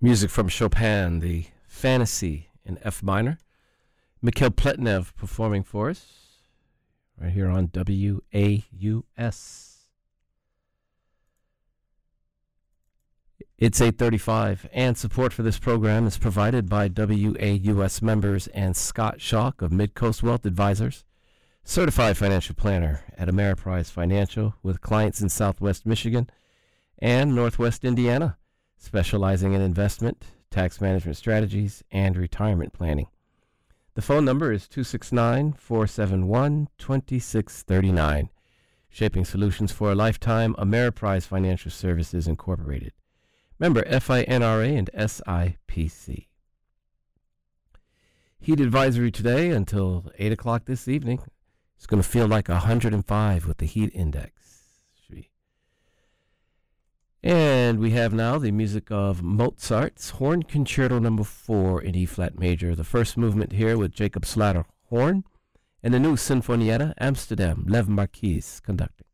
Music from Chopin, the Fantasy in F minor. Mikhail Pletnev performing for us right here on WAUS. It's 8:35, and support for this program is provided by WAUS members and Scott Schock of Midcoast Wealth Advisors, certified financial planner at Ameriprise Financial with clients in Southwest Michigan and Northwest Indiana, specializing in investment, tax management strategies, and retirement planning. The phone number is 269-471-2639. Shaping Solutions for a Lifetime, Ameriprise Financial Services Incorporated. Member FINRA and SIPC. Heat advisory today until 8 o'clock this evening. It's going to feel like 105 with the heat index. And we have now the music of Mozart's Horn Concerto No. 4 in E-flat major. The first movement here with Jacob Slatter horn, and the new Sinfonietta Amsterdam, Lev Marquis conducting.